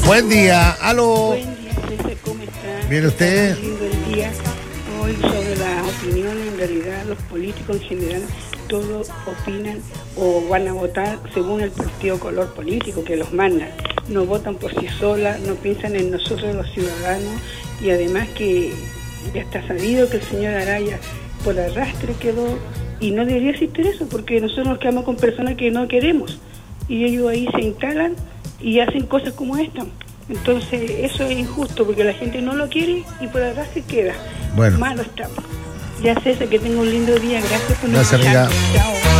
Buen día, aló. Buen día, César, ¿cómo está? ¿Bien usted? Está lindo el día. Hoy sobre la opinión, en realidad los políticos en general todos opinan o van a votar según el partido color político que los manda. No votan por sí solas, no piensan en nosotros los ciudadanos, y además que ya está sabido que el señor Araya por arrastre quedó, y no debería existir eso, porque nosotros nos quedamos con personas que no queremos y ellos ahí se instalan y hacen cosas como esta. Entonces eso es injusto porque la gente no lo quiere y por arrastre queda. Bueno. Malo estamos. Ya César, que tenga un lindo día. Gracias por Gracias, amiga. Chao.